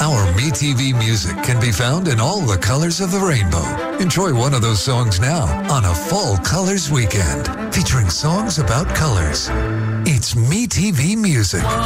Our MeTV music can be found in all the colors of the rainbow. Enjoy one of those songs now on a fall colors weekend, featuring songs about colors. It's MeTV music.